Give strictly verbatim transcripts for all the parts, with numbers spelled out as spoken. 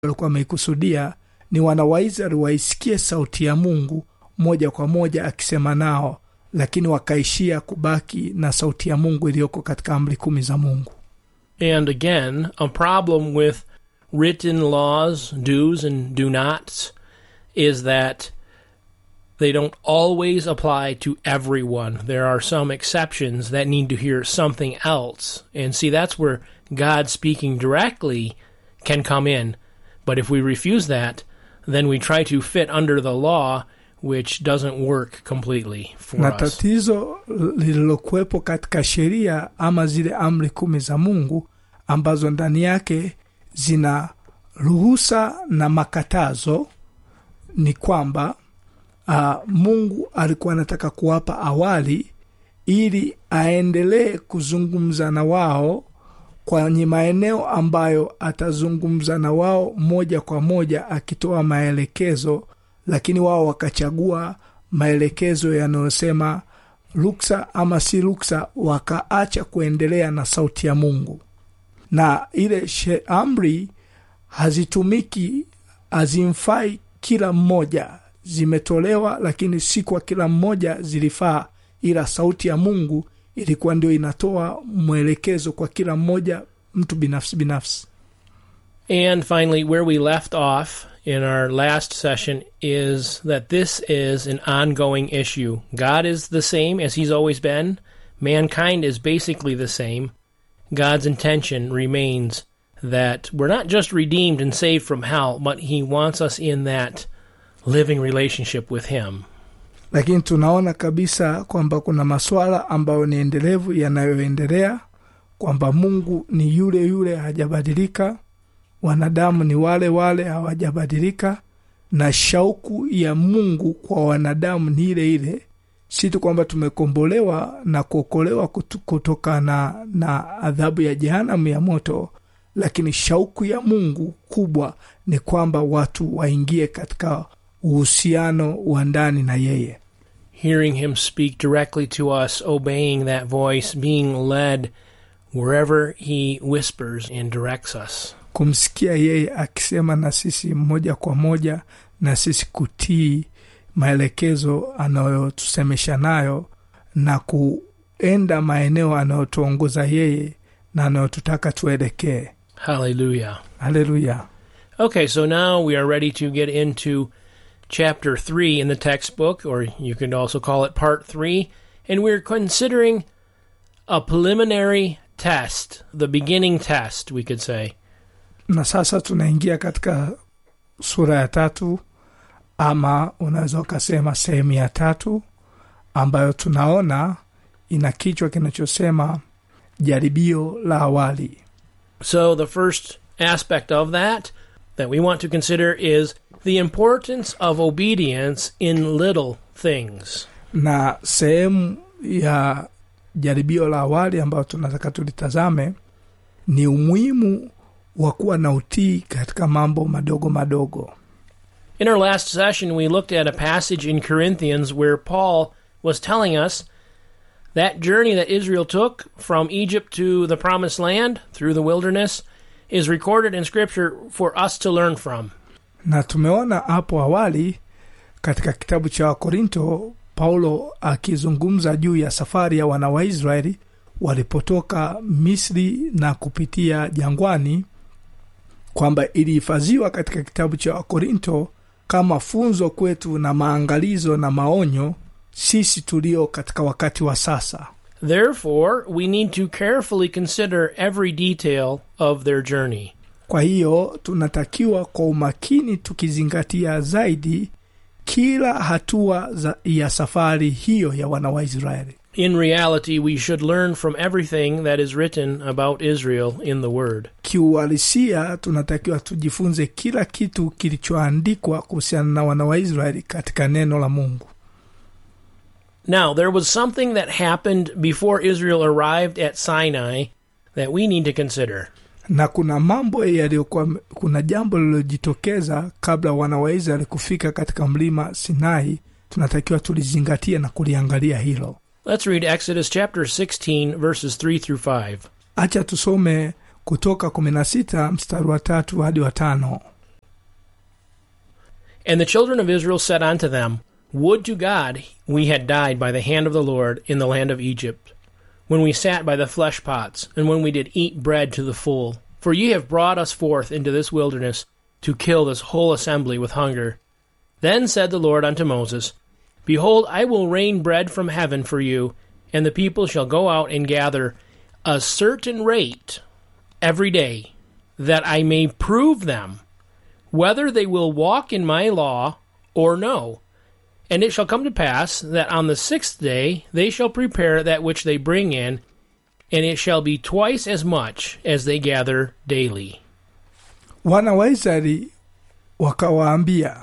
walikuwa wameikusudia ni wana wa Israeli waisikie sauti ya Mungu moja kwa moja akisema nao, lakini wakaishia kubaki na sauti ya Mungu iliyoko katika amri kumi za Mungu. And again, a problem with written laws, do's and do nots, is that they don't always apply to everyone. There are some exceptions that need to hear something else. And see, that's where God speaking directly can come in. But if we refuse that, then we try to fit under the law, which doesn't work completely for na us. tatizo lililokuwepo katika sheria ama zile amri kumi za Mungu ambazo ndani yake zina ruhusa na makatazo ni kwamba uh, Mungu alikuwa anataka kuwapa awali ili aendelee kuzungumza na wao kwenye maeneo ambayo atazungumza na wao moja kwa moja akitoa maelekezo, lakini wao wakachagua maelekezo yanayosema ruksa ama si ruksa, wakaacha kuendelea na sauti ya Mungu. Na ile amri hazitumiki, hazimfai kila mmoja, zimetolewa lakini si kwa kila mmoja zilifaa, ila sauti ya Mungu ilikuwa ndio inatoa mwelekezo kwa kila mmoja, mtu binafsi binafsi. And finally, where we left off in our last session is that this is an ongoing issue. God is the same as he's always been. Mankind is basically the same. God's intention remains that we're not just redeemed and saved from hell, but he wants us in that living relationship with him. Lakini tunaona kabisa kwamba kuna masuala ambayo ni endelevu yanayoendelea, kwamba Mungu ni yule yule, hajabadilika, wanadamu ni wale wale, hawajabadilika, na shauku ya Mungu kwa wanadamu ni ile ile. Si tu kwamba tumekombolewa na kuokolewa kutoka na, na adhabu ya jehanamu ya moto, lakini shauku ya Mungu kubwa ni kwamba watu waingie katika uhusiano wa ndani na yeye. Hearing him speak directly to us, obeying that voice, being led wherever he whispers and directs us. Kumsikia yeye akisema na sisi moja kwa moja, na sisi kutii maelekezo anayotusemesha nayo na kuenda maeneo anayotuongoza yeye na anayotutaka tuelekee. Hallelujah. Hallelujah. Okay, so now we are ready to get into chapter three in the textbook, or you could also call it part three, and we're considering a preliminary test, the beginning test, we could say. Na sasa tunaingia katika sura ya tatu, ama unaweza kusema sehemu ya tatu, ambayo tunaona ina kichwa kinachosema jaribio la awali. So the first aspect of that that we want to consider is the importance of obedience in little things. Na sehemu ya jaribio la awali ambayo tunataka tulitazame ni umuhimu wa kuwa na utii katika mambo madogo madogo. In our last session, we looked at a passage in Corinthians where Paul was telling us that journey that Israel took from Egypt to the Promised Land through the wilderness is recorded in Scripture for us to learn from. Na tumeona hapo awali katika kitabu cha Wakorinto, Paulo akizungumza juu ya safari ya wana wa Israeli walipotoka Misri na kupitia jangwani, kwamba ilihifadhiwa katika kitabu cha Wakorinto kama funzo kwetu na maangalizo na maonyo sisi tulio katika wakati wa sasa. Therefore, we need to carefully consider every detail of their journey. Kwa hiyo tunatakiwa kwa umakini tukizingatia zaidi kila hatua za ya safari hiyo ya wana wa Israeli. In reality, we should learn from everything that is written about Israel in the Word. Kiuhalisia tunatakiwa tujifunze kila kitu kilichoandikwa kuhusiana na wana wa Israeli katika neno la Mungu. Now, there was something that happened before Israel arrived at Sinai that we need to consider. Na kuna mambo yaliyokuwa, kuna jambo lililojitokeza kabla wana wa Israeli kufika katika mlima Sinai, tunatakiwa tulizingatia na kuliangalia hilo. Let's read Exodus chapter sixteen verses three through five. Acha tusome Kutoka kumi na sita mstari wa tatu hadi wa tano. And the children of Israel said unto them, Would to God we had died by the hand of the Lord in the land of Egypt, when we sat by the flesh pots, and when we did eat bread to the full. For ye have brought us forth into this wilderness to kill this whole assembly with hunger. Then said the Lord unto Moses, Behold, I will rain bread from heaven for you, and the people shall go out and gather a certain rate every day, that I may prove them, whether they will walk in my law or no. And it shall come to pass that on the sixth day they shall prepare that which they bring in, and it shall be twice as much as they gather daily. Wana wa Israeli wakawaambia,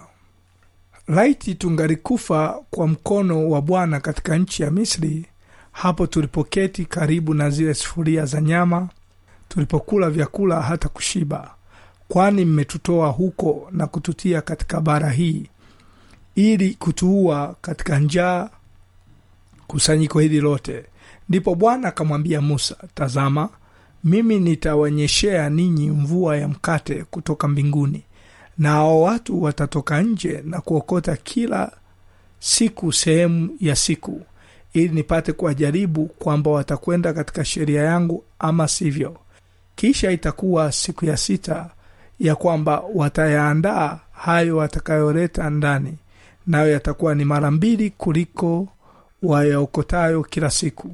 laiti tungalikufa kwa mkono wa Bwana katika nchi ya Misri, hapo tulipoketi karibu na zile sufuria za nyama, tulipokula vyakula hata kushiba. Kwani mmetutoa huko na kututia katika bara hii, ili kutuua katika njaa kusanyiko hili lote. Ndipo Bwana akamwambia Musa, Tazama, mimi nitawanyeshea ninyi mvua ya mkate kutoka mbinguni, na hao watu watatoka nje na kuokota kila siku sehemu ya siku, ili nipate kuwajaribu kwamba watakwenda katika sheria yangu ama sivyo. Kisha itakuwa siku ya sita ya kwamba watayaandaa hayo watakayoleta ndani, nayo yatakuwa ni mara mbili kuliko wayaokotayo kila siku.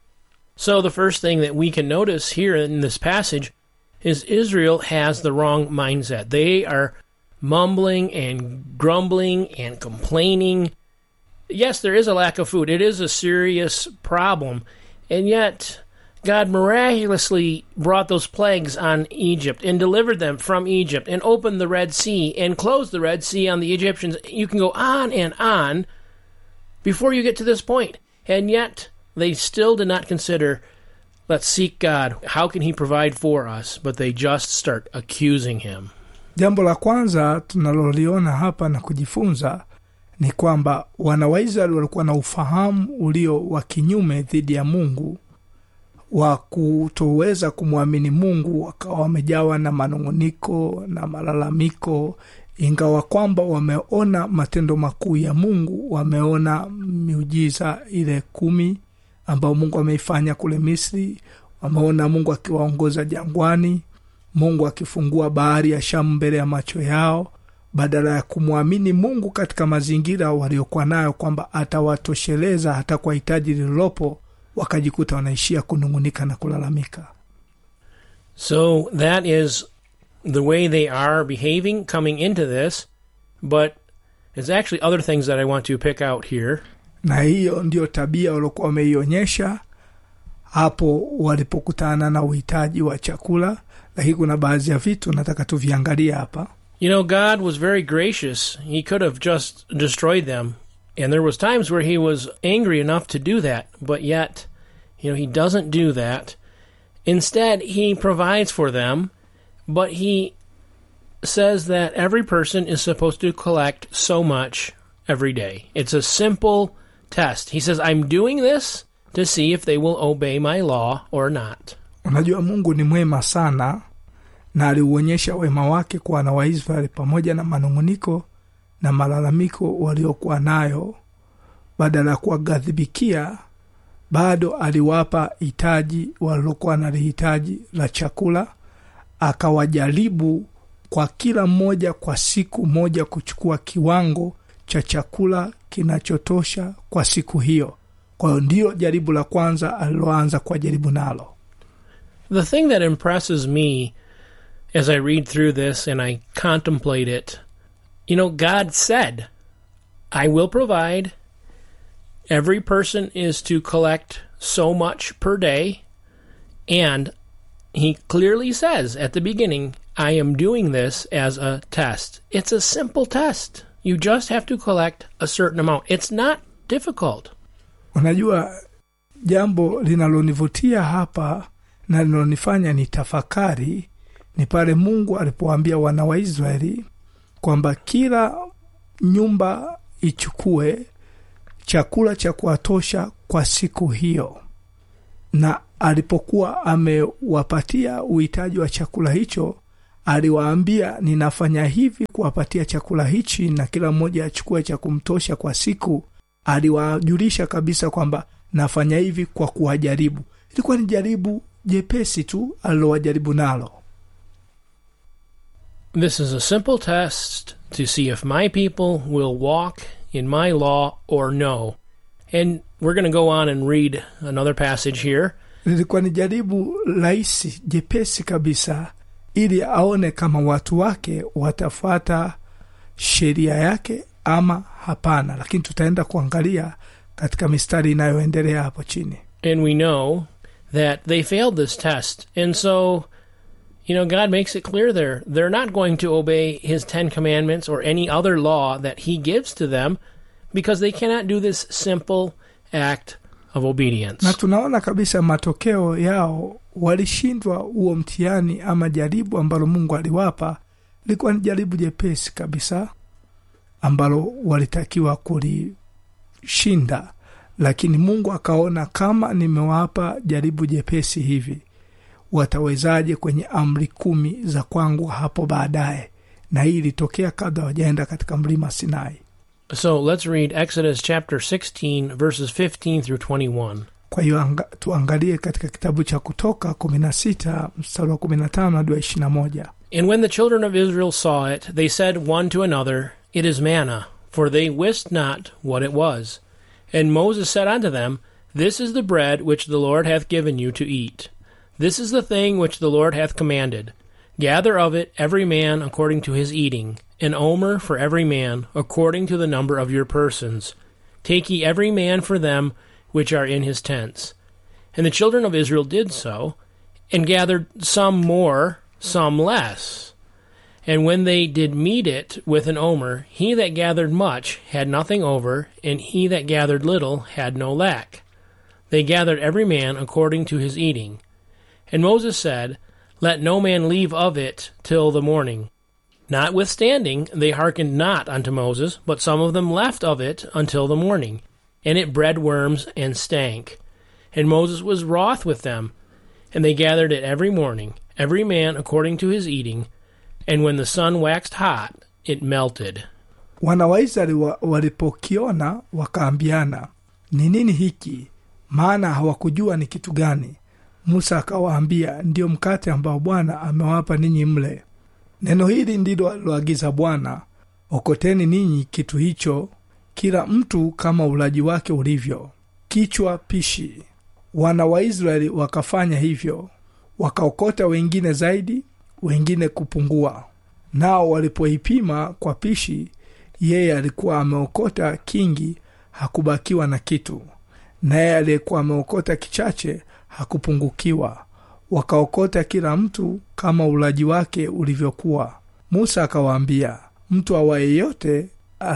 So the first thing that we can notice here in this passage is Israel has the wrong mindset. They are mumbling and grumbling and complaining. Yes, there is a lack of food. It is a serious problem. And yet, God miraculously brought those plagues on Egypt and delivered them from Egypt and opened the Red Sea and closed the Red Sea on the Egyptians. You can go on and on before you get to this point. And yet, they still did not consider, let's seek God. How can he provide for us? But they just start accusing him. Jambo la kwanza tunaloliona hapa na kujifunza ni kwamba wana wa Israeli walikuwa na ufahamu ulio wa kinyume dhidi ya Mungu, wa kutoweza kumwamini Mungu, wakawa wamejawa na manunguniko na malalamiko, ingawa kwamba wameona matendo makuu ya Mungu, wameona miujiza ile kumi ambao Mungu ameifanya kule Misri, wameona Mungu akiwaongoza jangwani, Mungu akifungua bahari ya Shamu mbele ya macho yao. Badala ya kumwamini Mungu katika mazingira waliokuwa nayo kwamba atawatosheleza hata kwa hitaji lililopo, wakajikuta wanaishia kunungunika na kulalamika. So that is the way they are behaving coming into this, but there's actually other things that I want to pick out here. Na hiyo ndio tabia waliokuwa wameionyesha hapo walipokutana na uhitaji wa chakula, lakini kuna baadhi ya vitu nataka tuviangalie hapa. You know, God was very gracious. He could have just destroyed them. And there was times where he was angry enough to do that. But yet, you know, he doesn't do that. Instead, he provides for them. But he says that every person is supposed to collect so much every day. It's a simple test. He says, I'm doing this to see if they will obey my law or not. Unajua Mungu ni mwema sana, na aliuonyesha wema wake kwa wana wa Israeli pamoja na manunguniko na malalamiko waliokuwa nayo. Badala ya kuwaghadhibikia, bado aliwapa hitaji walilokuwa na hitaji la chakula, akawajaribu kwa kila mmoja kwa siku moja kuchukua kiwango cha chakula kinachotosha kwa siku hiyo. Kwa hiyo ndio jaribu la kwanza aliloanza kwa jaribu nalo. The thing that impresses me as I read through this and I contemplate it, you know, God said, I will provide. Every person is to collect so much per day. And he clearly says at the beginning, I am doing this as a test. It's a simple test. You just have to collect a certain amount. It's not difficult. Unajua, jambo linalonivutia hapa na linalonifanya nitafakari ni pale Mungu alipoambia wana wa Israeli kwamba kila nyumba ichukue chakula cha kuwatosha kwa siku hiyo. Na alipokuwa amewapatia uhitaji wa chakula hicho, aliwaambia, ninafanya hivi kuwapatia chakula hichi na kila mmoja achukue cha kumtosha kwa siku. Aliwajulisha kabisa kwamba nafanya hivi kwa kuwajaribu. Ilikuwa ni jaribu jepesi tu alilowajaribu nalo. This is a simple test to see if my people will walk in my law or no. And we're going to go on and read another passage here. Ilikuwa ni jaribu rahisi jepesi kabisa ili aone kama watu wake watafuata sheria yake ama hapana, lakini tutaenda kuangalia katika mistari inayoendelea hapo chini. And we know that they failed this test. And so, you know, God makes it clear there they're not going to obey his Ten Commandments or any other law that he gives to them because they cannot do this simple act of obedience. Na tunaona kabisa matokeo yao, walishindwa huo mtihani ama jaribu ambalo Mungu aliwapa. Lilikuwa ni jaribu jepesi kabisa ambalo walitakiwa kulishinda, lakini Mungu akaona kama nimewapa jaribu jepesi hivi, watawezaje kwenye amri kumi za kwangu hapo baadaye? Na hii ilitokea kabla wajaenda katika mlima Sinai. So let's read Exodus chapter sixteen verses fifteen through twenty-one. Kwa hiyo anga, tuangalie katika kitabu cha Kutoka kumi na sita mstari wa kumi na tano hadi ishirini na moja. And when the children of Israel saw it, they said one to another, It is manna, for they wist not what it was. And Moses said unto them, This is the bread which the Lord hath given you to eat. This is the thing which the Lord hath commanded. Gather of it every man according to his eating, an omer for every man, according to the number of your persons. Take ye every man for them which are in his tents. And the children of Israel did so, and gathered some more, some less. And when they did meet it with an omer, he that gathered much had nothing over, and he that gathered little had no lack. They gathered every man according to his eating. And Moses said, Let no man leave of it till the morning. Notwithstanding, they hearkened not unto Moses, but some of them left of it until the morning. And it bred worms and stank. And Moses was wroth with them. And they gathered it every morning, every man according to his eating. And when the sun waxed hot, it melted. Wana wa Israeli walipokiona wakaambiana, ni nini hiki? Maana hawakujua ni kitu gani. Musa akawaambia, ndio mkate ambao Bwana amewapa ninyi mle. Neno hili ndilo aliloagiza Bwana, okoteni ninyi kitu hicho, kila mtu kama ulaji wake ulivyo, kichwa pishi. Wana wa Israeli wakafanya hivyo, wakaokota wengine zaidi, wengine kupungua. Nao walipoipima kwa pishi, yeye alikuwa ameokota kingi, hakubakiwa na kitu. Naye aliyekuwa ameokota kichache, hakupungukiwa. Wakaokota kila mtu kama ulaji wake ulivyokuwa. Musa akawaambia, mtu awaye yote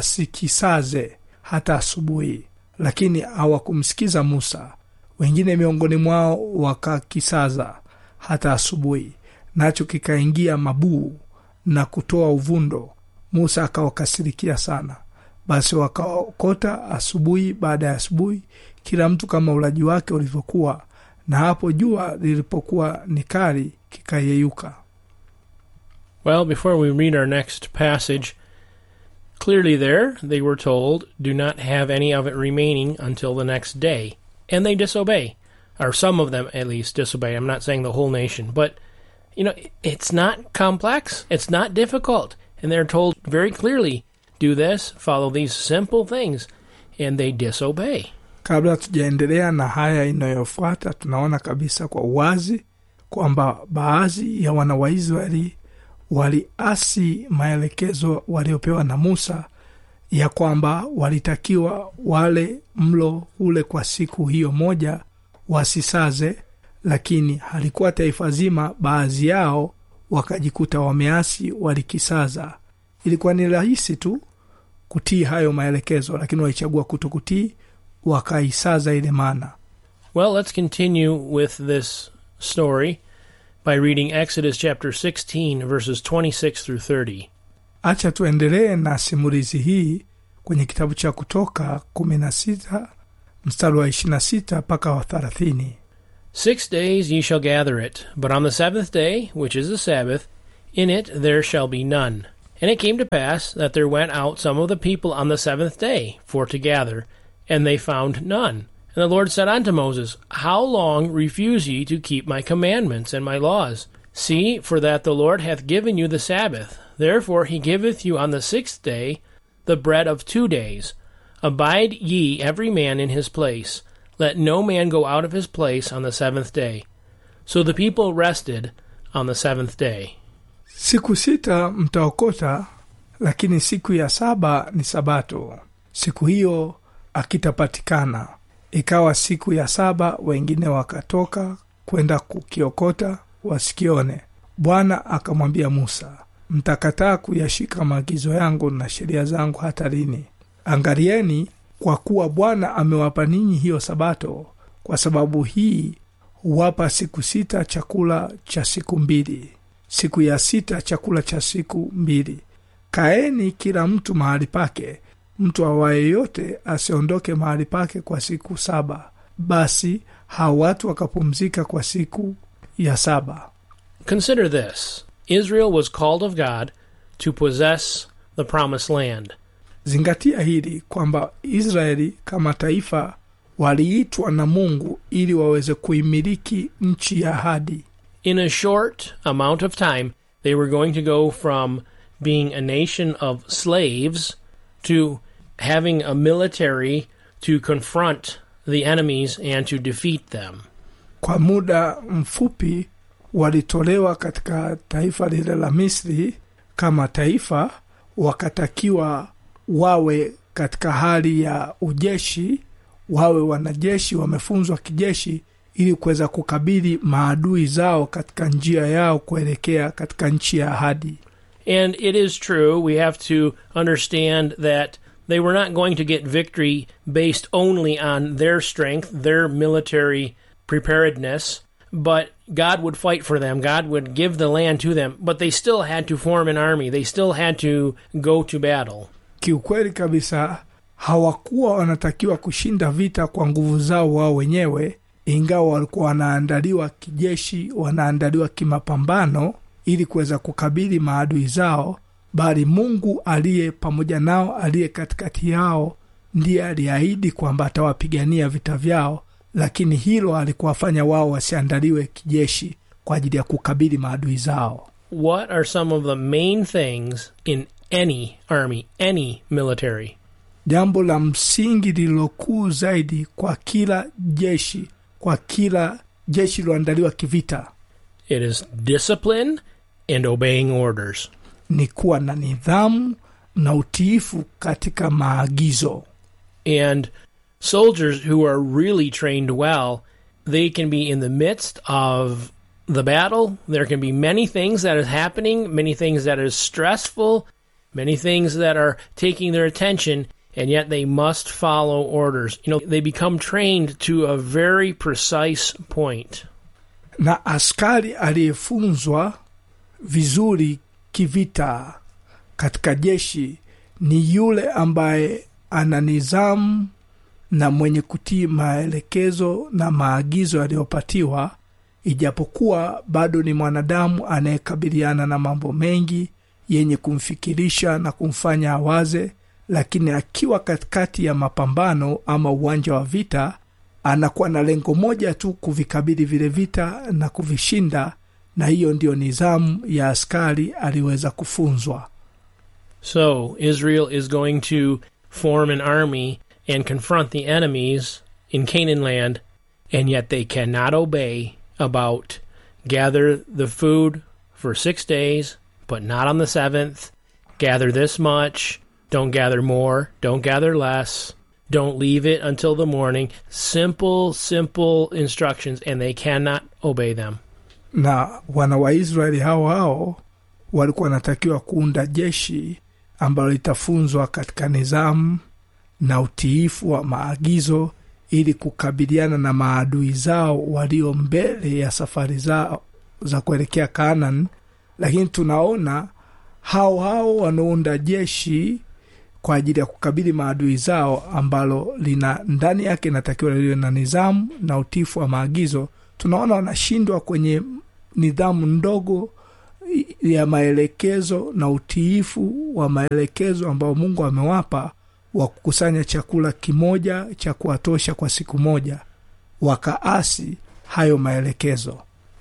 asikisaze hata asubuhi. Lakini hawakumsikiza Musa. Wengine miongoni mwao wakakisaza hata asubuhi, nacho kikaingia mabuu na kutoa uvundo. Musa akawakasirikia sana. Basi wakaokota asubuhi baada ya asubuhi, kila mtu kama ulaji wake ulivyokuwa, na hapo jua lilipokuwa ni kali kikayeyuka. Well, before we read our next passage, clearly there they were told, do not have any of it remaining until the next day. And they disobey. Or some of them at least disobey. I'm not saying the whole nation. But, you know, it's not complex. It's not difficult. And they're told very clearly, do this, follow these simple things. And they disobey. Kabla tujaendelea na haya inayofuata, tunaona kabisa kwa uwazi kwamba baadhi ya wana wa Israeli waliasi maelekezo waliopewa na Musa, ya kwamba walitakiwa wale mlo ule kwa siku hiyo moja, wasisaze. Lakini halikuwa taifa zima, baadhi yao wakajikuta wameasi, walikisaza. Ilikuwa ni rahisi tu kutii hayo maelekezo, lakini walichagua kutokutii, wakaisaza ile mana. Well, let's continue with this story by reading Exodus chapter sixteen verses twenty-six through thirty. Acha tuendelee na simulizi hii kwenye kitabu cha Kutoka kumi na sita mstari wa ishirini na sita mpaka wa thelathini. Six days ye shall gather it, but on the seventh day, which is the Sabbath, in it there shall be none. And it came to pass that there went out some of the people on the seventh day for to gather, and they found none. And the Lord said unto Moses, How long refuse ye to keep my commandments and my laws? See, for that the Lord hath given you the Sabbath. Therefore he giveth you on the sixth day the bread of two days. Abide ye every man in his place. Let no man go out of his place on the seventh day. So the people rested on the seventh day. Siku sita mtaokota, lakini siku ya saba ni sabato. Siku hiyo akitapatikana. Ikawa siku ya saba wengine wakatoka kwenda kukiokota wasikione. Bwana akamwambia Musa, mtakataa kuyashika maagizo yangu na sheria zangu hata lini? Angalieni, kwa kuwa Bwana amewapa ninyi hiyo sabato, kwa sababu hii huwapa siku sita chakula cha siku mbili, siku ya sita chakula cha siku mbili. Kaeni kila mtu mahali pake, mtu awaye yote asiondoke mahali pake kwa siku saba. Basi hao watu wakapumzika kwa siku ya saba. Consider this. Israel was called of God to possess the promised land. Zingatia hili kwamba Israeli kama taifa waliitwa na Mungu ili waweze kuimiliki nchi ya ahadi. In a short amount of time, they were going to go from being a nation of slaves to having a military to confront the enemies and to defeat them. Kwa muda mfupi walitolewa katika taifa lile la Misri kama taifa, wakatakiwa wawe katika hali ya ujeshi, wawe wanajeshi wamefunzwa kijeshi ili kuweza kukabili maadui zao katika njia yao kuelekea katika nchi ya ahadi. And it is true, we have to understand that they were not going to get victory based only on their strength, their military preparedness, but God would fight for them. God would give the land to them, but they still had to form an army. They still had to go to battle. Kiukweli kabisa hawakuwa wanatakiwa kushinda vita kwa nguvu zao wao wenyewe, ingawa walikuwa wanaandaliwa kijeshi, wanaandaliwa kimapambano ili kuweza kukabili maadui zao, bali Mungu aliye pamoja nao, aliye katikati yao, ndiye aliahidi kwamba atawapigania vita vyao, lakini hilo alikuwafanya wao wasiandaliwe kijeshi kwa ajili ya kukabili maadui zao. What are some of the main things in any army, any military? Jambo la msingi lililokuu zaidi kwa kila jeshi, kwa kila jeshi liloandaliwa kivita, it is discipline and obeying orders. Ni kuwa na nidhamu na utiifu katika maagizo. And soldiers who are really trained well, they can be in the midst of the battle. There can be many things that is happening, many things that is stressful, many things that are taking their attention, and yet they must follow orders. You know, they become trained to a very precise point. Na askari aliyefunzwa vizuri kivita katika jeshi ni yule ambaye ana nidhamu na mwenye kutii maelekezo na maagizo aliyopatiwa, ijapokuwa bado ni mwanadamu anayekabiliana na mambo mengi yenye kumfikirisha na kumfanya awaze, lakini akiwa katikati ya mapambano ama uwanja wa vita, anakuwa na lengo moja tu, kuvikabili vile vita na kuvishinda, na hiyo ndio nidhamu ya askari aliweza kufunzwa. So, Israel is going to form an army and confront the enemies in Canaan land, and yet they cannot obey about gather the food for six days, but not on the seventh, gather this much, don't gather more, don't gather less, don't leave it until the morning. Simple, simple instructions, and they cannot obey them. Na wana wa Israeli hao hao walikuwa wanatakiwa kuunda jeshi ambalo litafunzwa katika nidhamu na utiifu wa maagizo ili kukabiliana na maadui zao walio mbele ya safari zao za kuelekea Canaan. Lakini tunaona hao hao wanaunda jeshi kwa ajili ya kukabili maadui zao ambalo lina ndani yake inatakiwa liwe na nidhamu na utiifu wa maagizo. Tunaona wanashindwa kwenye nidhamu ndogo ya maelekezo na utiifu wa maelekezo ambao Mungu amewapa wa kukusanya chakula kimoja cha kuwatosha kwa siku moja, wakaasi hayo maelekezo.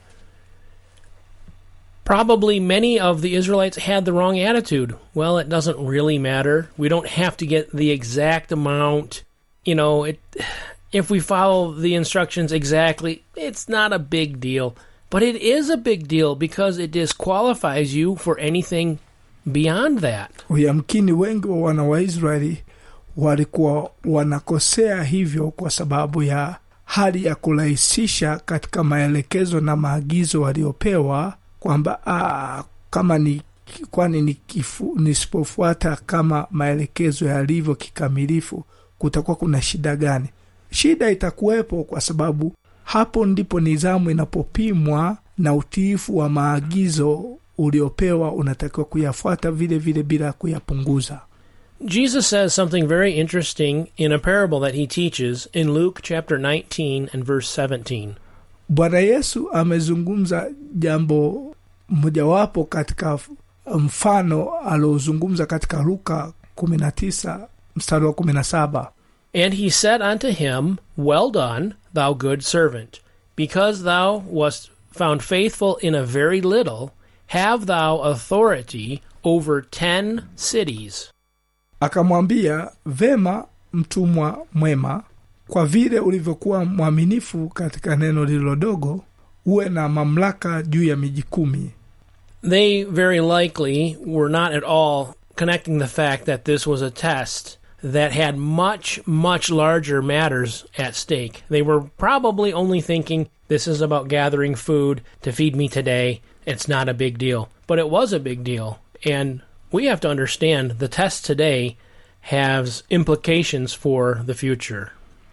Probably many of the Israelites had the wrong attitude. Well, it doesn't really matter. We don't have to get the exact amount. You know, it, if we follow the instructions exactly, it's not a big deal. But it is a big deal because it disqualifies you for anything beyond that. Yamkini wengi wa wana wa Israeli walikuwa wanakosea hivyo kwa sababu ya hali ya kurahisisha katika maelekezo na maagizo waliopewa, kwamba ah, kama ni kwani ni kifu, nisipofuata kama maelekezo yalivyo kikamilifu kutakuwa kuna shida gani? Shida itakuwepo kwa sababu hapo ndipo nidhamu inapopimwa na utiifu wa maagizo uliopewa unatakiwa kuyafuata vile vile bila kuyapunguza. Jesus says something very interesting in a parable that he teaches in Luke chapter nineteen and verse seventeen. Bwana Yesu amezungumza jambo mojawapo katika mfano alozungumza katika Luka kumi na tisa mstari wa kumi na saba. And he said unto him, Well done, thou good servant, because thou wast found faithful in a very little, have thou authority over ten cities. Akamwambia, vema mtumwa mwema, kwa vile ulivyokuwa mwaminifu katika neno lililodogo, uwe na mamlaka juu ya miji kumi. They very likely were not at all connecting the fact that this was a test that had much, much larger matters at stake. They were probably only thinking, this is about gathering food to feed me today. It's not a big deal. But it was a big deal. And we have to understand the test today has implications for the future.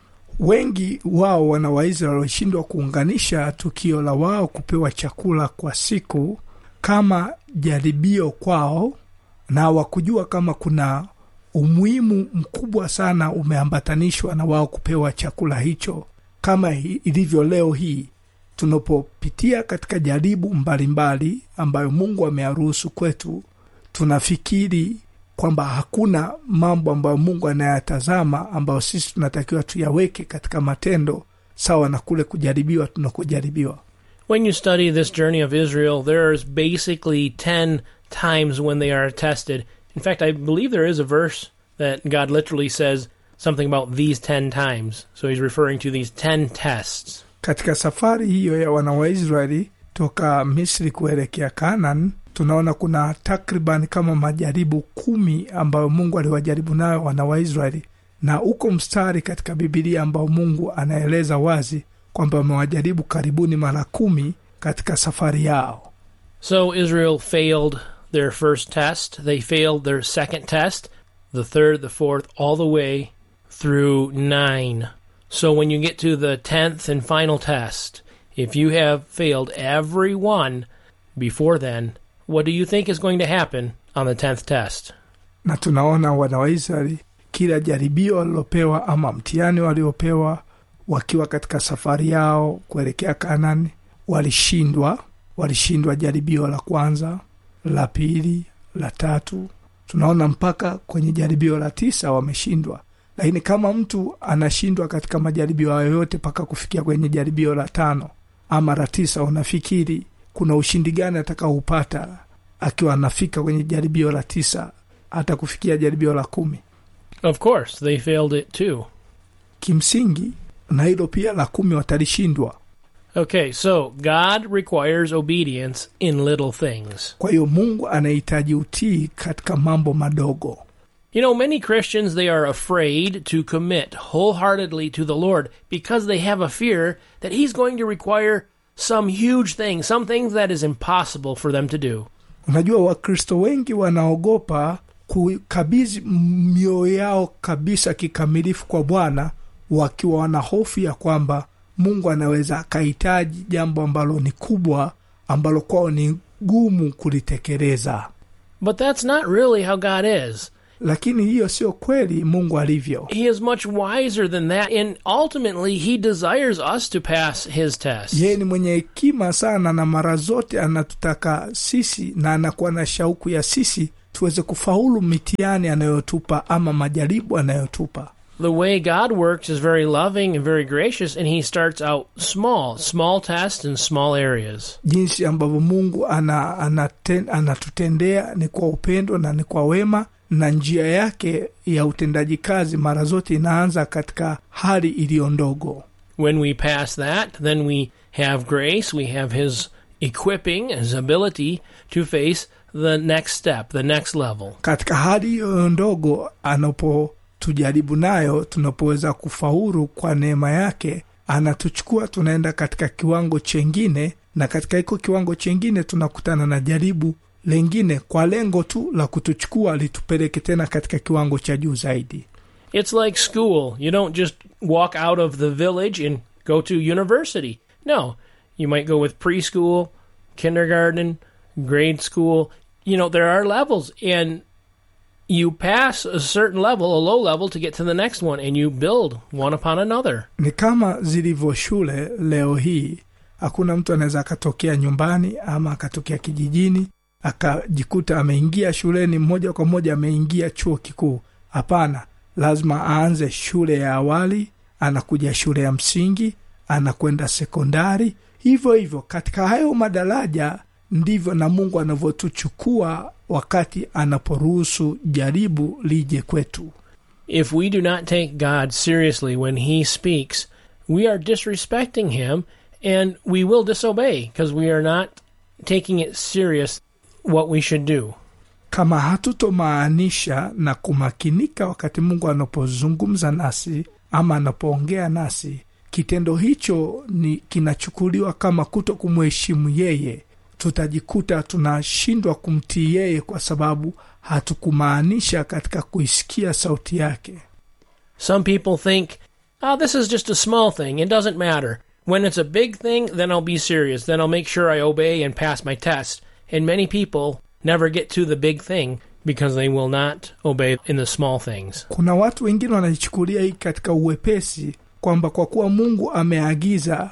Wengi wao wana wa Israeli walishindwa kuunganisha tukio la wao kupewa chakula kwa siku kama jaribio kwao, na wakujua kama kuna umuhimu mkubwa sana umeambatanishwa na wao kupewa chakula hicho. Kama ilivyo leo hii tunapopitia katika jaribu mbalimbali ambayo Mungu ameyaruhusu kwetu, tunafikiri kwamba hakuna mambo ambayo Mungu anayatazama ambayo sisi tunatakiwa tuyaweke katika matendo sawa na kule kujaribiwa tunakojaribiwa. When you study this journey of Israel, there's basically ten times when they are tested. In fact, I believe there is a verse that God literally says something about these ten times. So he's referring to these ten tests. Katika safari hiyo ya wana wa Israeli toka Misri kuelekea Kanaan, tunaona kuna takriban kama majaribu kumi ambayo Mungu aliwajaribu nayo wana wa Israeli, na uko mstari katika Biblia ambao Mungu anaeleza wazi kwamba amewajaribu karibuni mara kumi katika safari yao. So Israel failed their first test, they failed their second test, the third, the fourth, all the way through nine. So when you get to the tenth and final test, if you have failed every one before then, what do you think is going to happen on the tenth test? Na tunaona wana wa Israeli kila jaribio walilopewa ama mtihani waliopewa wakiwa katika safari yao kuelekea Kanaani, walishindwa. Walishindwa jaribio la kwanza, la pili, la tatu. Tunaona mpaka kwenye jaribio la tisa wameshindwa. Lakini kama mtu anashindwa katika majaribio yoyote mpaka kufikia kwenye jaribio la tano ama la tisa, unafikiri kuna ushindi gani atakaoupata akiwa anafika kwenye jaribio la tisa hata kufikia jaribio la kumi? Of course, they failed it too. Kimsingi na hilo pia la kumi watalishindwa. Okay, so God requires obedience in little things. Kwa hiyo Mungu anahitaji utii katika mambo madogo. You know, many Christians, they are afraid to commit wholeheartedly to the Lord because they have a fear that He's going to require some huge thing, something that is impossible for them to do. Unajua Wakristo wengi wanaogopa kukabidhi mioyo yao kabisa kikamilifu kwa Bwana, wakiwa wana hofu ya kwamba Mungu anaweza akahitaji jambo ambalo ni kubwa, ambalo kwao ni gumu kulitekeleza. But that's not really how God is. lakini hiyo sio kweli Mungu alivyo. He is much wiser than that, and ultimately he desires us to pass his test. Yeye ni mwenye hekima sana, na mara zote anatutaka sisi, na anakuwa na shauku ya sisi tuweze kufaulu mitihani anayotupa ama majaribu anayotupa. The way God works is very loving and very gracious, and he starts out small, small tests in small areas. Jinsi ambavyo Mungu ana, anaten, anatutendea ni kwa upendo na ni kwa wema, na njia yake ya utendaji kazi mara zote inaanza katika hali iliyo ndogo. When we pass that, then we have grace, we have his equipping, his ability to face the next step, the next level. Katika hali hiyo ndogo anapo tujaribu nayo, tunapoweza kufaulu kwa neema yake, anatuchukua tunaenda katika kiwango chengine, na katika hiko kiwango chengine tunakutana na jaribu lengine kwa lengo tu la kutuchukua litupeleke tena katika kiwango cha juu zaidi. It's like school. You don't just walk out of the village and go to university. No, you might go with preschool, kindergarten, grade school. You know, there are levels, and you pass a certain level, a low level, to get to the next one, and you build one upon another. Ni kama zilivyo shule leo hii. Hakuna mtu anaweza akatokea nyumbani ama akatokea kijijini akajikuta ameingia shuleni moja kwa moja ameingia chuo kikuu. Hapana, lazima aanze shule ya awali, anakuja shule ya msingi, anakwenda sekondari. Hivyo hivyo katika hayo madaraja ndivyo na Mungu anavyotuchukua wakati anaporuhusu jaribu lije kwetu. If we do not take God seriously when he speaks, we are disrespecting him, and we will disobey because we are not taking it serious what we should do. Kama hatutomaanisha na kumakinika wakati Mungu anapozungumza nasi ama anapoongea nasi, kitendo hicho ni kinachukuliwa kama kuto kumheshimu yeye. Tutajikuta tunashindwa kumtii yeye kwa sababu hatukumaanisha katika kuisikia sauti yake. Some people think, oh, this is just a small thing, it doesn't matter. When it's a big thing, then I'll be serious, then I'll make sure I obey and pass my test. And many people never get to the big thing because they will not obey in the small things. Kuna watu wengine wanajichukulia hii katika uwepesi, kwamba kwa kuwa Mungu ameagiza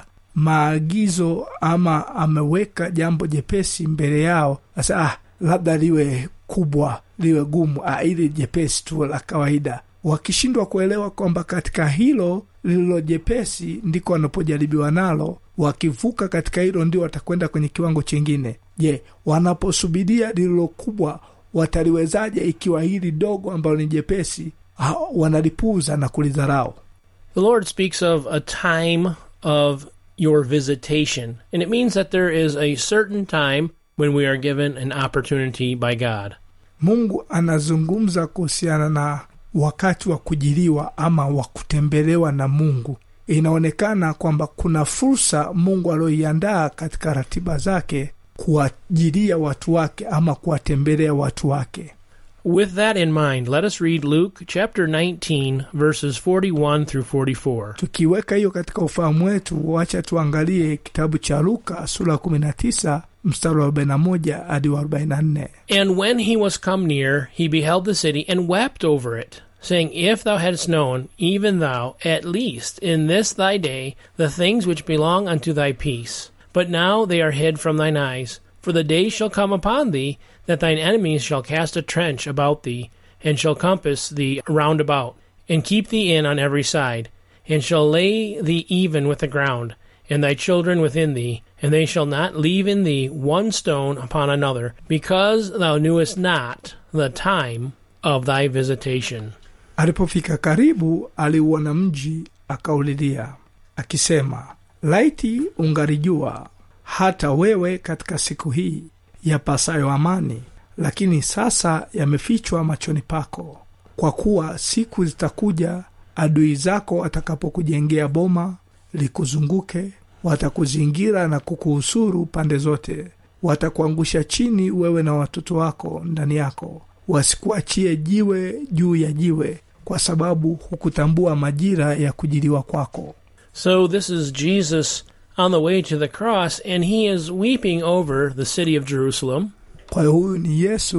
maagizo ama ameweka jambo jepesi mbele yao, sasa ah, labda liwe kubwa, liwe gumu, ah, ili jepesi tu la kawaida. Wakishindwa kuelewa kwamba katika hilo lililo jepesi ndiko wanapojaribiwa nalo, wakivuka katika hilo ndio watakwenda kwenye kiwango chingine. Je, wanaposubiria lililo kubwa wataliwezaje ikiwa hili dogo ambalo ni jepesi ah, wanalipuuza na kulidharau? The Lord speaks of a time of your visitation, and it means that there is a certain time when we are given an opportunity by God. Mungu anazungumza kuhusiana na wakati wa kujiliwa ama wa kutembelewa na Mungu. Inaonekana kwamba kuna fursa Mungu aliyoiandaa katika ratiba zake kuwajilia watu wake ama kuwatembelea watu wake. With that in mind, let us read Luke chapter nineteen verses forty-one through forty-four. Tukiweka hiyo katika ufahamu wetu, wacha tuangalie kitabu cha Luka sura kumi na tisa mstari wa arobaini na moja hadi arobaini na nne. And when he was come near, he beheld the city and wept over it, saying, If thou hadst known, even thou, at least in this thy day, the things which belong unto thy peace. But now they are hid from thine eyes. For the day shall come upon thee, that thine enemies shall cast a trench about thee, and shall compass thee round about, and keep thee in on every side, and shall lay thee even with the ground, and thy children within thee, and they shall not leave in thee one stone upon another, because thou knewest not the time of thy visitation. Alipofika karibu, aliuona mji, akaulilia, akisema, laiti ungalijua hata wewe katika siku hii yapasayo amani, lakini sasa yamefichwa machoni pako. Kwa kuwa siku zitakuja, adui zako watakapokujengea boma likuzunguke, watakuzingira na kukuhusuru pande zote, watakuangusha chini wewe na watoto wako ndani yako, wasikuachie jiwe juu ya jiwe, kwa sababu hukutambua majira ya kujiliwa kwako. So this is Jesus on the way to the cross, and he is weeping over the city of Jerusalem. Kwa hiyo huyu ni Yesu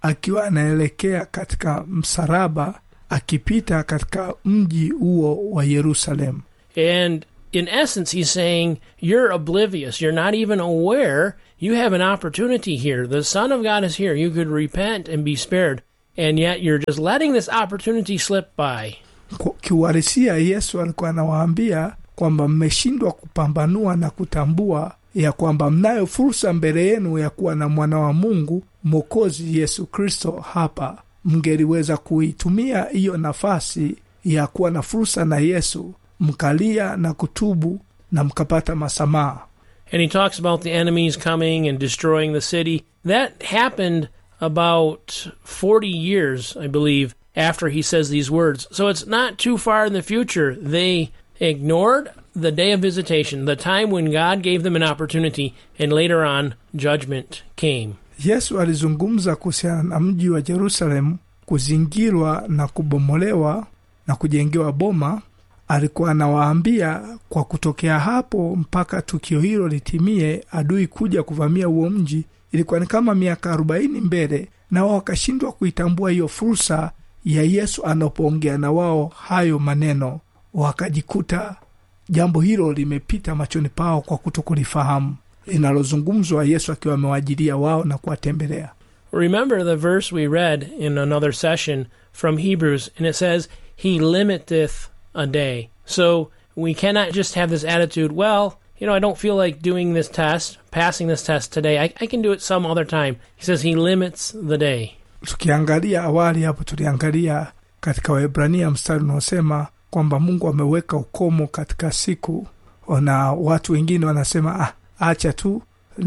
akiwa anaelekea katika msalaba akipita katika mji huo wa Yerusalemu. And in essence, he's saying, you're oblivious. You're not even aware. You have an opportunity here. The Son of God is here. You could repent and be spared. And yet you're just letting this opportunity slip by. Kiuhalisia Yesu alikuwa anawaambia kwamba mmeshindwa kupambanua na kutambua ya kwamba mnayo fursa mbele yenu ya kuwa na mwana wa Mungu, Mwokozi Yesu Kristo hapa. Mngeliweza kuitumia hiyo nafasi ya kuwa na fursa na Yesu, mkalia na kutubu na mkapata masamaha. And he talks about the enemies coming and destroying the city. That happened about forty years, I believe, after he says these words. So it's not too far in the future. They ignored the day of visitation, the time when God gave them an opportunity, and later on, judgment came. Yesu alizungumza kuhusiana na mji wa Yerusalemu kuzingirwa na kubomolewa na kujengewa boma. Alikuwa anawaambia kwa kutokea hapo mpaka tukio hilo litimie, adui kuja kuvamia huo mji, ilikuwa ni kama miaka arobaini mbele, na wao wakashindwa kuitambua hiyo fursa ya Yesu anapoongea na wao hayo maneno. Wakajikuta jambo hilo limepita machoni pao kwa kutokulifahamu linalozungumzwa Yesu akiwa amewajilia wao na kuwatembelea. Remember the verse we read in another session from Hebrews, and it says, he limiteth a day. So we cannot just have this attitude, well, you know, I don't feel like doing this test, passing this test today. I, I can do it some other time. He says he limits the day. Tukiangalia awali hapo, tuliangalia katika Waebrania mstari unaosema kwamba Mungu ameweka ukomo katika siku, na watu wengine wanasema ah, acha tu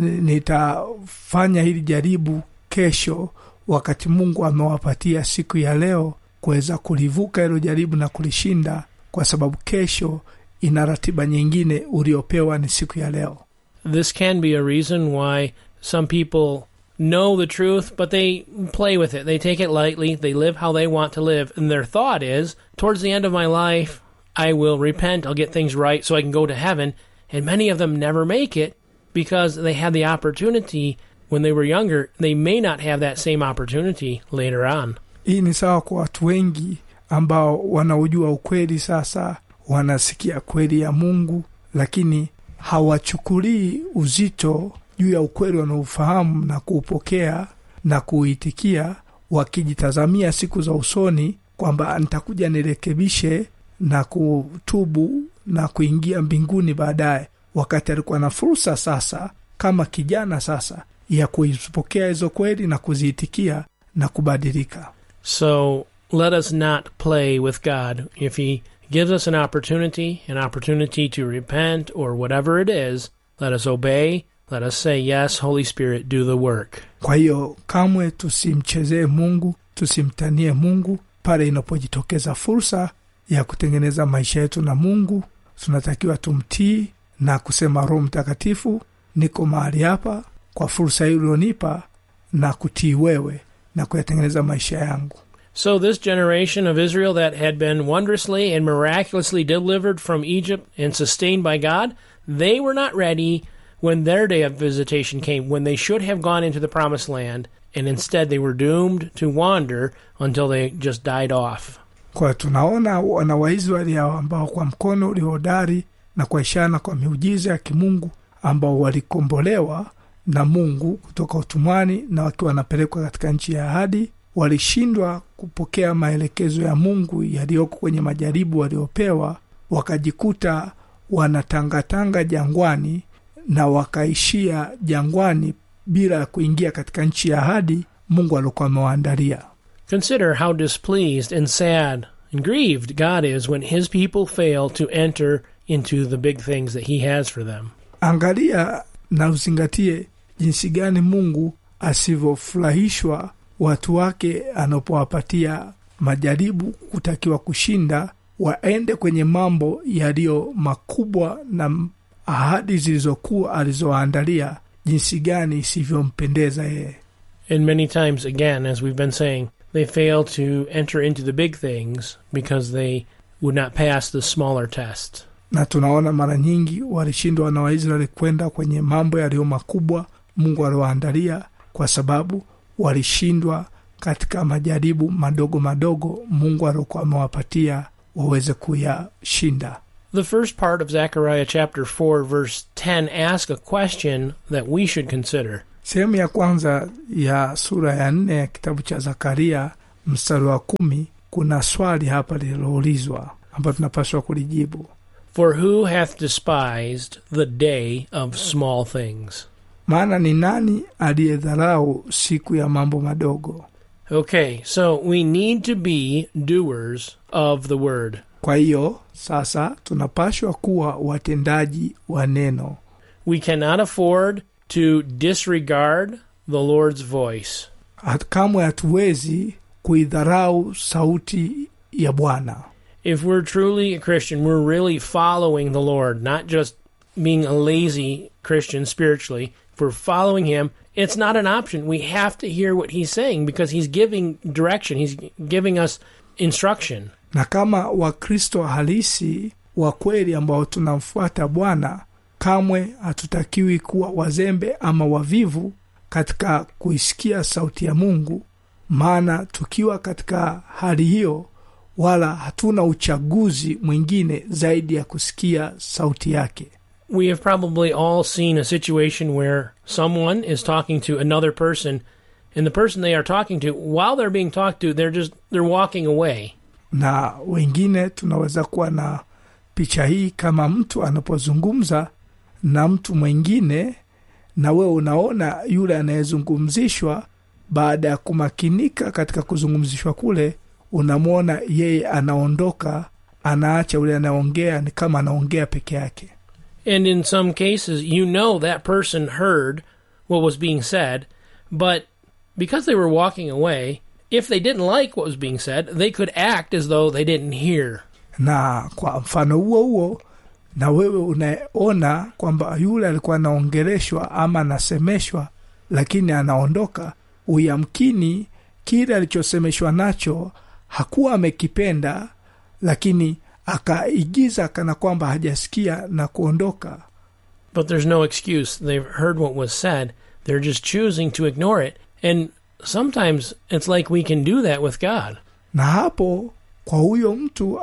nitafanya hili jaribu kesho, wakati Mungu amewapatia siku ya leo kuweza kulivuka hilo jaribu na kulishinda, kwa sababu kesho ina ratiba nyingine uliopewa ni siku ya leo. This can be a reason why some people know the truth, but they play with it. They take it lightly. They live how they want to live. And their thought is, towards the end of my life, I will repent. I'll get things right so I can go to heaven. And many of them never make it because they had the opportunity when they were younger. They may not have that same opportunity later on. Hii ni sawa kwa watu wengi ambao wanaujua ukweli sasa, wanasikia kweli ya Mungu, lakini hawachukulii uzito juu ya ukweli wanaofahamu na kuupokea na kuitikia, wakijitazamia siku za usoni kwamba nitakuja nirekebishe na kutubu na kuingia mbinguni baadaye, wakati alikuwa na fursa sasa kama kijana sasa ya kuipokea hizo kweli na kuziitikia na kubadilika. So let us not play with God. If he gives us an opportunity, an opportunity to repent or whatever it is, let us obey. Let us say, yes, Holy Spirit, do the work. Kwa hiyo kamwe tusimchezee Mungu, tusimtanie Mungu. Pale inapojitokeza fursa ya kutengeneza maisha yetu na Mungu, tunatakiwa tumtii na kusema, Roho Mtakatifu, niko mahali hapa kwa fursa hii ulionipa, na kutii wewe na kuyatengeneza maisha yangu. So this generation of Israel that had been wondrously and miraculously delivered from Egypt and sustained by God, they were not ready when their day of visitation came, when they should have gone into the promised land, and instead they were doomed to wander until they just died off. Kwa tunaona wana wa Israeli ambao kwa mkono uliohodari na kwa ishara kwa miujiza ya kimungu ambao walikombolewa na Mungu kutoka utumwani na wakiwa wanapelekwa katika nchi ya ahadi, walishindwa kupokea maelekezo ya Mungu yaliyoko kwenye majaribu waliopewa, wakajikuta wanatangatanga jangwani na wakaishia jangwani bila kuingia katika nchi ya ahadi Mungu alikuwa amewaandalia. Consider how displeased and sad and grieved God is when his people fail to enter into the big things that he has for them. Angalia na uzingatie jinsi gani Mungu asivofurahishwa watu wake anapowapatia majaribu kutakiwa kushinda, waende kwenye mambo yaliyo makubwa na ahadi zilizokuwa alizoandalia, jinsi gani isivyompendeza yeye. And many times, again, as we've been saying, they fail to enter into the big things because they would not pass the smaller test. Na tunaona mara nyingi walishindwa na Waisraeli kwenda kwenye mambo yaliyo makubwa Mungu aliyoandalia kwa sababu walishindwa katika majaribu madogo madogo Mungu alikuwa amewapatia waweze kuyashinda. The first part of Zechariah chapter four verse ten asks a question that we should consider. Sehemu ya kwanza ya sura ya nne ya kitabu cha Zakaria mstari wa kumi kuna swali hapa lililoulizwa ambalo tunapaswa kulijibu. For who hath despised the day of small things? Maana ni nani aliyedharau siku ya mambo madogo? Okay, so we need to be doers of the word. Kwa hiyo sasa tunapaswa kuwa watendaji wa neno. We cannot afford to disregard the Lord's voice. Kamwe hatuwezi kuidharau sauti ya Bwana. If we're truly a Christian, we're really following the Lord, not just being a lazy Christian spiritually. If we're following him, it's not an option. We have to hear what he's saying because he's giving direction. He's giving us instruction. Na kama Wakristo halisi wa kweli ambao tunamfuata Bwana, kamwe hatutakiwi kuwa wazembe ama wavivu katika kuisikia sauti ya Mungu, maana tukiwa katika hali hiyo wala hatuna uchaguzi mwingine zaidi ya kusikia sauti yake. We have probably all seen a situation where someone is talking to another person, and the person they are talking to, while they're being talked to, they're just they're walking away. Na wengine tunaweza kuwa na picha hii kama mtu anapozungumza na mtu mwingine, na wewe unaona yule anayezungumzishwa, baada ya kumakinika katika kuzungumzishwa kule, unamwona yeye anaondoka, anaacha yule anaongea, ni kama anaongea peke yake. And in some cases, you know that person heard what was being said, but because they were walking away, if they didn't like what was being said, they could act as though they didn't hear. Na kwa mfano huo huo, na wewe unaona kwamba yule alikuwa anaongeleshwa ama anasemeshwa, lakini anaondoka, uyamkini kile alichosemeshwa nacho hakuwa amekipenda, lakini akaigiza kana kwamba hajasikia na kuondoka. But there's no excuse. They've heard what was said. They're just choosing to ignore it. And sometimes it's like we can do that with God. Na hapo kwa huyo mtu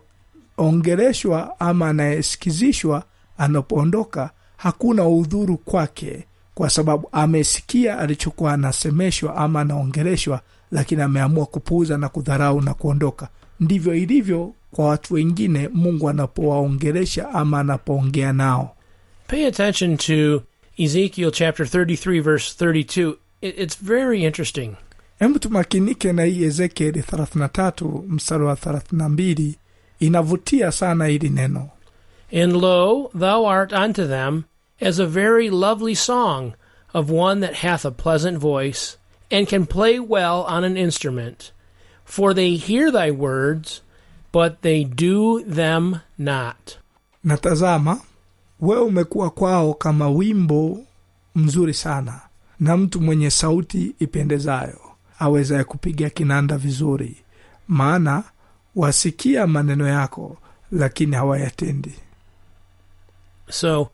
anayeongeleshwa ama anayesikizishwa anapoondoka, hakuna udhuru kwake, kwa sababu amesikia alichokuwa anasemeshwa ama anaongeleshwa, lakini ameamua kupuuza na kudharau na kuondoka. Ndivyo ilivyo kwa watu wengine Mungu anapowaongelesha ama anapoongea nao. Pay attention to Ezekiel chapter thirty-three verse thirty-two. It's very interesting. Hebu tumakinike na hii Ezekiel thelathini na tatu mstari wa thelathini na mbili. Inavutia sana hili neno. And lo, thou art unto them as a very lovely song of one that hath a pleasant voice, and can play well on an instrument. For they hear thy words, but they do them not. Na tazama, wewe umekuwa kwao kama wimbo mzuri sana, na mtu mwenye sauti ipendezayo, aweza kupiga kinanda vizuri, maana wasikia maneno yako, lakini hawayatendi. So,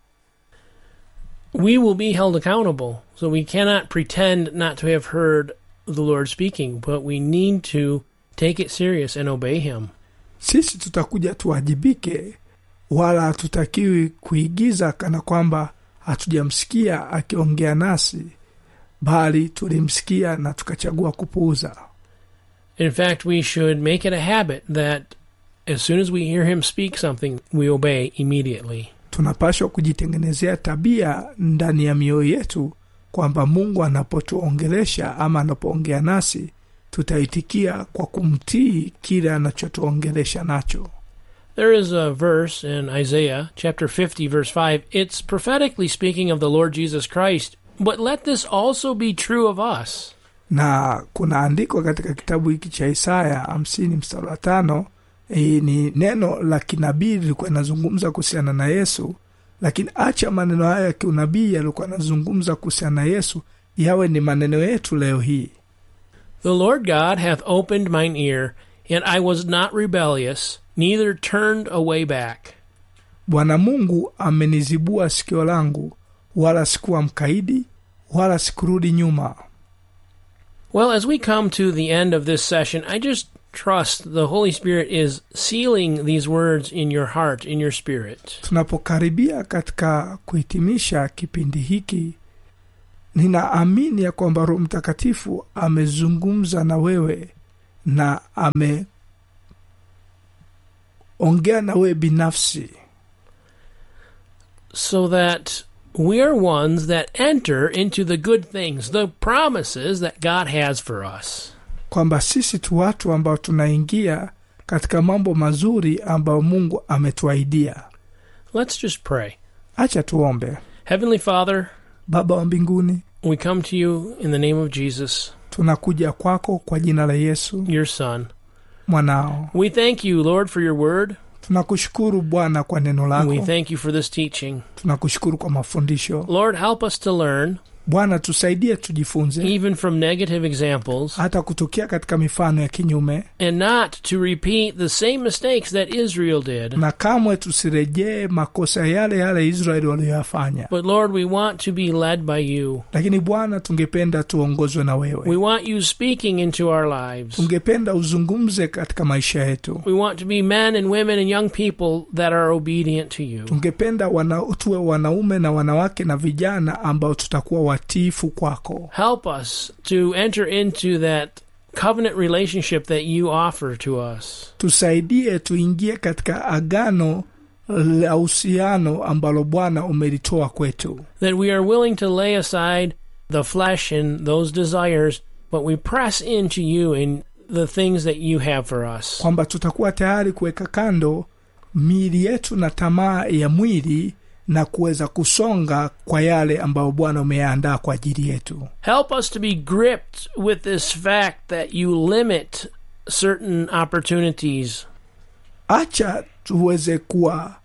we will be held accountable. So we cannot pretend not to have heard the Lord speaking, but we need to take it serious and obey him. Sisi tutakuja tuwajibike, wala hatutakiwi kuigiza kana kwamba hatujamsikia akiongea nasi, bali tulimsikia na tukachagua kupuuza. In fact, we should make it a habit that as soon as we hear him speak something, we obey immediately. Tunapaswa kujitengenezea tabia ndani ya mioyo yetu kwamba Mungu anapotuongelesha ama anapoongea nasi, tutaitikia kwa kumtii kile anachotuongelesha nacho. There is a verse in Isaiah chapter fifty verse five. It's prophetically speaking of the Lord Jesus Christ, but let this also be true of us. Na kuna andiko katika kitabu hiki cha Isaya hamsini mstari wa tano. E, ni neno la kinabii lilikuwa linazungumza kuhusiana na Yesu, lakini acha maneno haya ya kinabii yalikuwa yanazungumza kuhusiana na Yesu yawe ni maneno yetu leo hii. The Lord God hath opened mine ear, and I was not rebellious, neither turned away back. Bwana Mungu amenizibua sikio langu, wala sikuwa mkaidi, wala sikurudi nyuma. Well, as we come to the end of this session, I just trust the Holy Spirit is sealing these words in your heart, in your spirit. Tunapokaribia katika kuhitimisha kipindi hiki, ninaamini ya kwamba Roho Mtakatifu amezungumza na wewe na ame ongea na wewe binafsi, so that we are ones that enter into the good things, the promises that God has for us. Kwamba sisi tu watu ambao tunaingia katika mambo mazuri ambao Mungu ametuahidia. Let's just pray. Acha tuombe. Heavenly Father, Baba wa mbinguni, we come to you in the name of Jesus. Tunakuja kwako kwa jina la Yesu, your Son. Mwanao. We thank you, Lord, for your word. Tunakushukuru Bwana kwa neno lako. We thank you for this teaching. Tunakushukuru kwa mafundisho. Lord, help us to learn. Bwana tusaidie tujifunze, even from negative examples, hata kutokea katika mifano ya kinyume, and not to repeat the same mistakes that Israel did. Na kamwe tusirejee makosa yale yale Israeli waliyofanya. But Lord, we want to be led by you. Lakini Bwana, tungependa tuongozwe na wewe. We want you speaking into our lives. Tungependa uzungumze katika maisha yetu. We want to be men and women and young people that are obedient to you. Tungependa wana, tuwe wanaume na wanawake na vijana ambao tutakuwa watiifu kwako. Help us to enter into that covenant relationship that you offer to us. Tusaidie tuingie katika agano la uhusiano ambalo Bwana umelitoa kwetu. That we are willing to lay aside the flesh and those desires, but we press into you and the things that you have for us. Kwamba tutakuwa tayari kuweka kando miili yetu na tamaa ya mwili na kuweza kusonga kwa yale ambayo Bwana umeandaa kwa ajili yetu. Help us to be gripped with this fact that you limit certain opportunities. Acha tuweze kuwa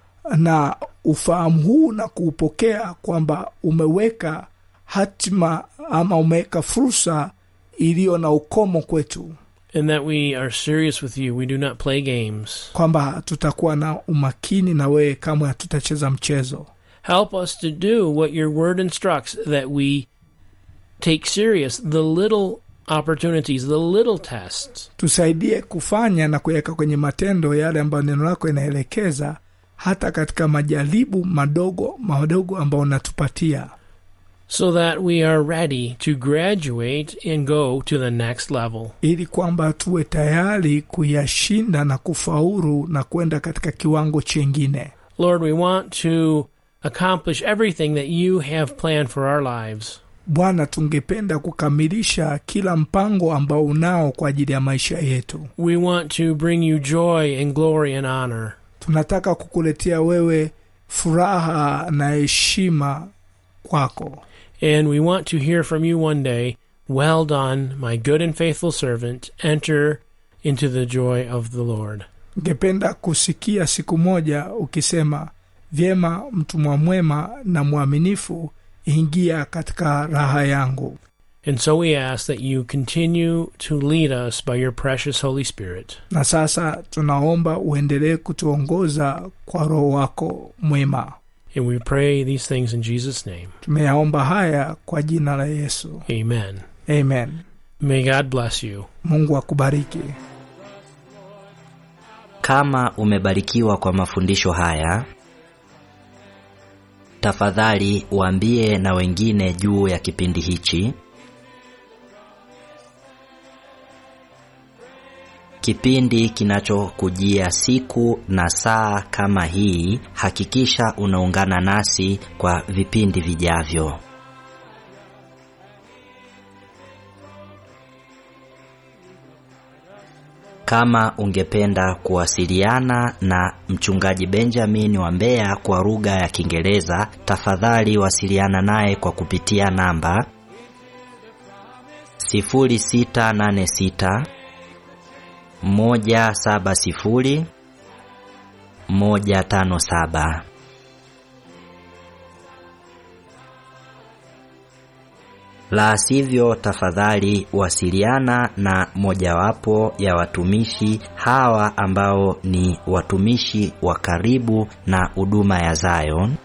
na ufahamu huu na kuupokea kwamba umeweka hatima ama umeweka fursa iliyo na ukomo kwetu. And that we are serious with you. We do not play games. Kwamba tutakuwa na umakini na wewe, kama hatutacheza mchezo. Help us to do what your word instructs, that we take serious the little opportunities, the little tests. Tusaidie kufanya na kuweka kwenye matendo yale ambayo neno lako inaelekeza, hata katika majaribu madogo madogo ambayo unatupatia. So that we are ready to graduate and go to the next level. Ili kwamba tuwe tayari kuyashinda na kufaulu na kwenda katika kiwango chengine. Lord, we want to accomplish everything that you have planned for our lives. Bwana, tungependa kukamilisha kila mpango ambao unao kwa ajili ya maisha yetu. We want to bring you joy and glory and honor. Tunataka kukuletea wewe furaha na heshima kwako. And we want to hear from you one day, well done, my good and faithful servant, enter into the joy of the Lord. Ngependa kusikia siku moja ukisema, vyema mtumwa mwema na mwaminifu, ingia katika raha yangu. And so we ask that you continue to lead us by your precious Holy Spirit. Na sasa tunaomba uendelee kutuongoza kwa Roho wako mwema. And we pray these things in Jesus' name. Tumeyaomba haya kwa jina la Yesu. Amen. Amen. May God bless you. Mungu akubariki. Kama umebarikiwa kwa mafundisho haya, tafadhali waambie na wengine juu ya kipindi hichi. Kipindi kinachokujia siku na saa kama hii, hakikisha unaungana nasi kwa vipindi vijavyo. Kama ungependa kuwasiliana na mchungaji Benjamin wa Mbeya kwa lugha ya Kiingereza, tafadhali wasiliana naye kwa kupitia namba sifuri sita nane sita moja saba sifuri moja tano saba. La sivyo, tafadhali wasiliana na mojawapo ya watumishi hawa ambao ni watumishi wa karibu na huduma ya Zion.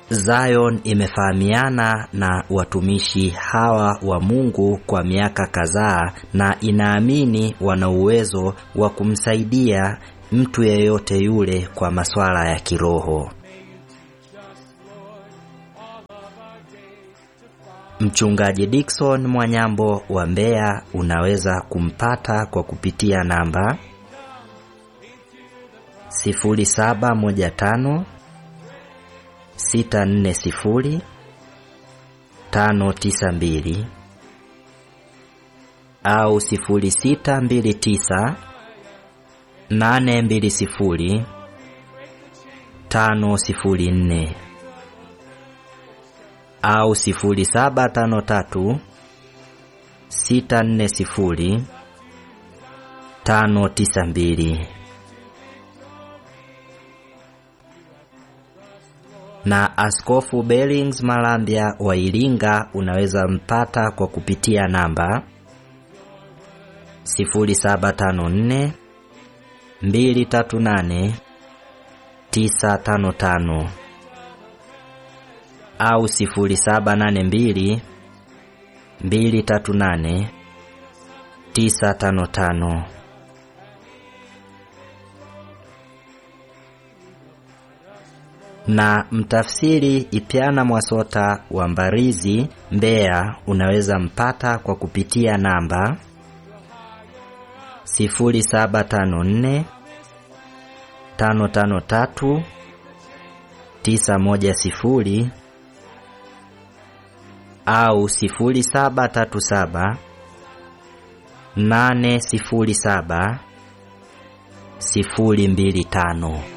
Zion imefahamiana na watumishi hawa wa Mungu kwa miaka kadhaa na inaamini wana uwezo wa kumsaidia mtu yeyote yule kwa masuala ya kiroho. Mchungaji Dickson Mwanyambo wa Mbeya unaweza kumpata kwa kupitia namba sifuri saba moja tano sita nne sifuri tano tisa mbili au sifuri sita mbili tisa nane mbili sifuri tano sifuri nne au sifuri saba tano tatu sita nne sifuri tano tisa mbili. Na Askofu Bellings Malambya wa Iringa unaweza mpata kwa kupitia namba sifuri saba tano nne mbili tatu nane tisa tano tano au sifuri saba nane mbili mbili tatu nane tisa tano tano. Na mtafsiri Ipyana Mwasota wa Mbarizi Mbeya unaweza mpata kwa kupitia namba sifuri saba tano nne tano tano tatu tisa moja sifuri au sifuri saba tatu saba nane sifuri saba sifuri mbili tano.